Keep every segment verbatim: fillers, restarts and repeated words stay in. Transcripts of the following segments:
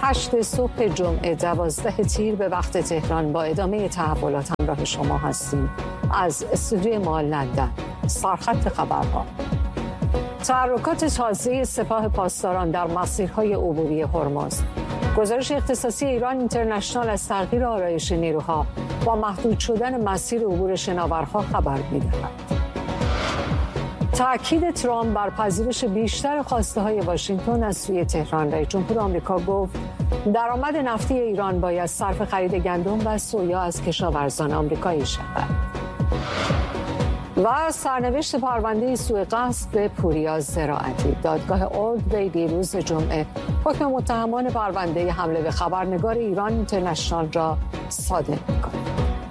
هشت صبح جمعه دوازده تیر به وقت تهران با ادامه تحولات همراه شما هستیم از استودیوی ما لندن. سرخط خبرها: تحرکات تازه سپاه پاسداران در مسیرهای عبوری هرمز. گزارش اختصاصی ایران اینترنشنال از تغییر آرایش نیروها با محدود شدن مسیر عبور شناورها خبر می‌دهد. تأکید ترامپ بر پذیرش بیشتر خواسته‌های واشنگتن از سوی تهران. رئیس جمهور آمریکا گفت درآمد نفتی ایران باید صرف خرید گندم و سویا از کشاورزان آمریکایی شود. و سرنوشت پرونده سوء قصد به پوریا زراعتی. دادگاه اولد بی دیروز جمعه حکم متهمان پرونده حمله به خبرنگار ایران اینترنشنال را صادر می‌کند.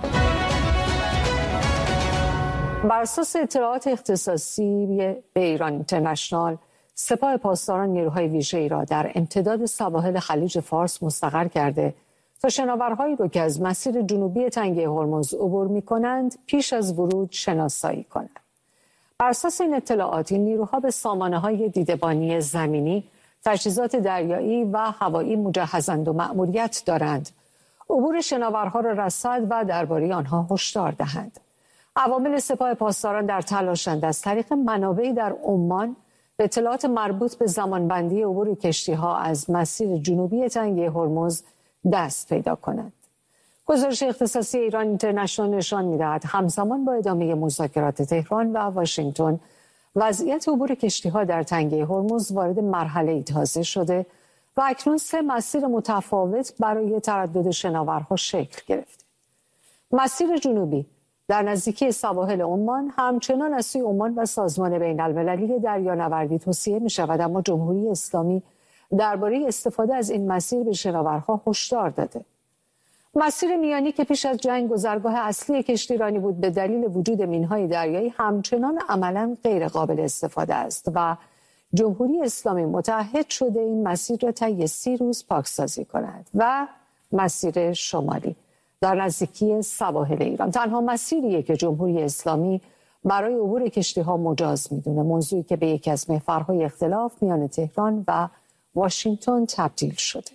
بر اساس اطلاعات اختصاصی به ایران اینترنشنال، سپاه پاسداران نیروهای ویژه‌ای را در امتداد سواحل خلیج فارس مستقر کرده تا شناورهایی رو که از مسیر جنوبی تنگه هرمز عبور می‌کنند پیش از ورود شناسایی کنند. بر اساس این اطلاعات، این نیروها به سامانه‌های دیدبانی زمینی، تجهیزات دریایی و هوایی مجهزند و مأموریت دارند عبور شناورها را رصد و درباره آنها هشدار دهند. عوامل سپاه پاسداران در تلاشند از طریق منابعی در عمان به اطلاعات مربوط به زمانبندی عبور کشتی‌ها از مسیر جنوبی تنگه هرمز دست پیدا کنند. گزارش اختصاصی ایران اینترنشنال نشان می‌دهد همزمان با ادامه مذاکرات تهران و واشنگتن، وضعیت عبور کشتی‌ها در تنگه هرمز وارد مرحله تازه شده و اکنون سه مسیر متفاوت برای تردد شناورها شکل گرفته. مسیر جنوبی در نزدیکی سواحل عمان همچنان از سوی عمان و سازمان بین‌المللی دریانوردی توصیه می‌شود، اما جمهوری اسلامی درباره استفاده از این مسیر به شناورها هشدار داده. مسیر میانی که پیش از جنگ گذرگاه اصلی کشتیرانی بود، به دلیل وجود مین‌های دریایی همچنان عملاً غیر قابل استفاده است و جمهوری اسلامی متعهد شده این مسیر را طی سی روز پاکسازی کند. و مسیر شمالی در نزدیکی سواحل ایران تنها مسیریه که جمهوری اسلامی برای عبور کشتی‌ها مجاز می‌دونه، موضوعی که به یکی از محورهای اختلاف میان تهران و واشنگتن تبدیل شده.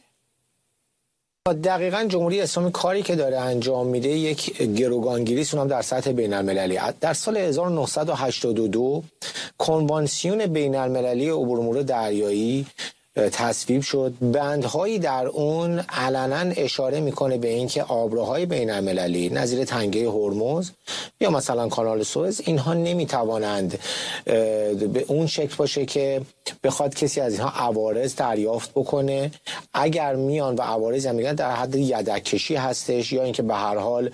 دقیقاً جمهوری اسلامی کاری که داره انجام میده یک گروگانگیری است، اونم در سطح بین‌المللی. در سال هزار و نهصد و هشتاد و دو کنوانسیون بین‌المللی عبور امور دریایی تصویب شد. بندهایی در اون علنا اشاره میکنه به اینکه آبراهای بین‌المللی نظیر تنگه هرمز یا مثلا کانال سوئز، اینها نمیتوانند به اون شکل باشه که بخواد کسی از اینها عوارض دریافت بکنه. اگر میان و عوارض هم میگن در حد یدک کشی هستش، یا اینکه به هر حال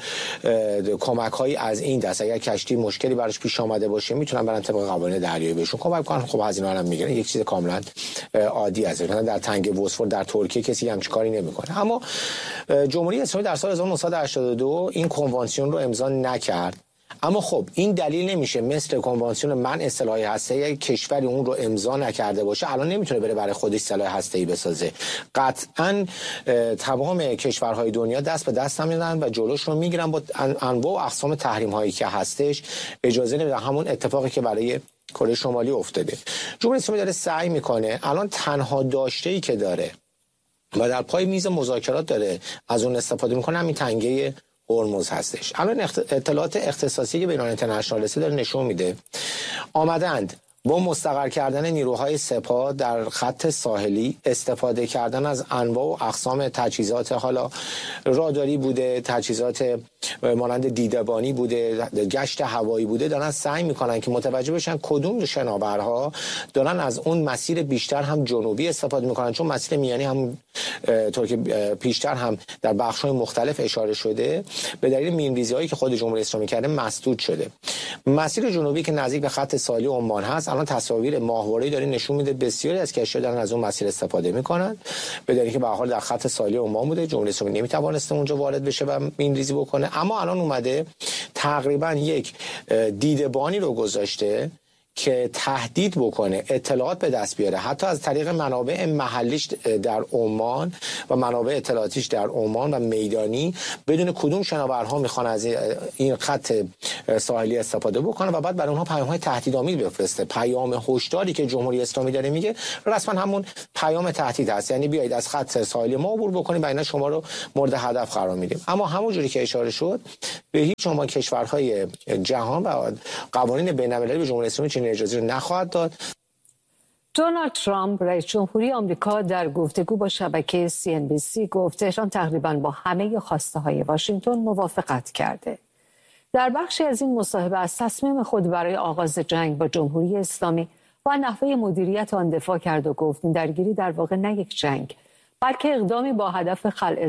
کمک هایی از این دست، اگر کشتی مشکلی براش پیش آمده باشه میتونن برن طبق قوانین دریایی بهشون کمک کنن. خب هزینه هم میگیرن، یک چیز کاملا عادی است. در تنگه بوسفور در ترکیه کسی همچین کاری نمیکنه. اما جمهوری اسلامی در سال هزار و نهصد و هشتاد و دو این کنوانسیون رو امضا نکرد. اما خب این دلیل نمیشه مثل کنوانسیون منع سلاح هسته‌ای یک کشوری اون رو امضا نکرده باشه الان نمیتونه بره برای خودش سلاح هسته‌ای بسازه. قطعاً تمام کشورهای دنیا دست به دست هم میدن و جلوش رو میگیرن با انواع و اقسام تحریم هایی که هستش، اجازه نمیدن. همون اتفاقی که برای کره شمالی افتاده. جمهوری اسلامی داره سعی میکنه الان تنها داشته‌ای که داره و در پای میز مذاکرات داره از اون استفاده میکنه همین تنگه هرمز هستش. الان اطلاعات اختصاصی که بیرون اینترنشنال داره نشون میده آمدند با مستقر کردن نیروهای سپاه در خط ساحلی، استفاده کردن از انواع و اقسام تجهیزات، حالا راداری بوده، تجهیزات مانند دیدبانی بوده، گشت هوایی بوده، دارن سعی میکنن که متوجه بشن کدوم شناورها دارن از اون مسیر بیشتر هم جنوبی استفاده میکنن، چون مسیر میانی هم طور که پیشتر هم در بخش‌های مختلف اشاره شده به دلیل مین‌ریزی‌هایی که خود جمهوری اسلامی کرده مسدود شده. مسیر جنوبی که نزدیک به خط ساحلی عمان هست الان تصاویر ماهواره‌ای داره نشون میده بسیاری از کشتی‌ها دارن از اون مسیر استفاده میکنن، به دلیلی که به هر حال در خط ساحلی عمان بوده، جمهوری اسلامی نمیتوانسته اونجا وارد بشه و مین‌ریزی بکنه. اما الان اومده تقریبا یک دیدبانی رو گذاشته که تهدید بکنه، اطلاعات به دست بیاره، حتی از طریق منابع محلیش در عمان و منابع اطلاعاتیش در عمان و میدانی، بدون کدوم شناورها میخوان از این خط ساحلی استفاده بکنه و بعد برای اونها پیام‌های تهدیدآمیز بفرسته. پیام هشداری که جمهوری اسلامی داره میگه رسما همون پیام تهدید هست، یعنی بیایید از خط ساحلی ما عبور بکنید و اینا شما رو مورد هدف قرار میدیم. اما همونجوری که اشاره شد به هیچ عنوان کشورهای جهان و قوانین بین‌المللی به جمهوری اسلامی چنین اجازه رو نخواهد داد. دونالد ترامپ رئیس جمهوری آمریکا در گفتگو با شبکه سی ان بی سی گفت تهران تقریباً با همه خواسته های واشنگتن موافقت کرده. در بخشی از این مصاحبه از تصمیم خود برای آغاز جنگ با جمهوری اسلامی و نحوه مدیریت آن دفاع کرد و گفت این درگیری در واقع نه یک جنگ بلکه اقدامی با هدف خلع